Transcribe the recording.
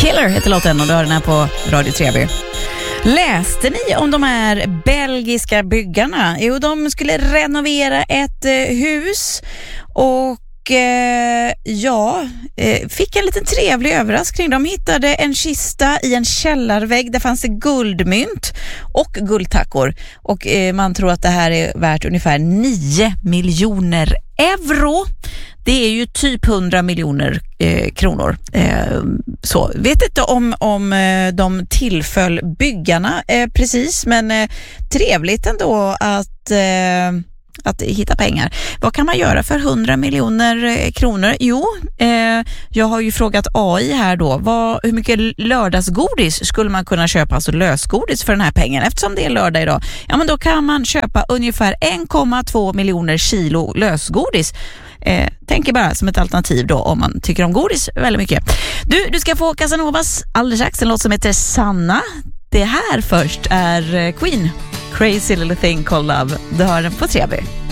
Killer heter låten och du har den här på Radio Treby. Läste ni om de här belgiska byggarna? Jo, de skulle renovera ett hus och fick en liten trevlig överraskning. De hittade en kista i en källarvägg. Där fanns det guldmynt och guldtackor. Och man tror att det här är värt ungefär 9 miljoner euro. Det är ju typ 100 miljoner kronor. Så vet inte om de tillföll byggarna precis, men trevligt ändå att hitta pengar. Vad kan man göra för 100 miljoner kronor? Jo, jag har ju frågat AI här då. Hur mycket lördagsgodis skulle man kunna köpa, alltså lösgodis, för den här pengen? Eftersom det är lördag idag. Ja, men då kan man köpa ungefär 1,2 miljoner kilo lösgodis. Tänker bara som ett alternativ då om man tycker om godis väldigt mycket. Du ska få Casanovas alldeles strax, en låt som heter Sanna. Det här först är Queen, Crazy Little Thing Called Love. Du hör den på Treby.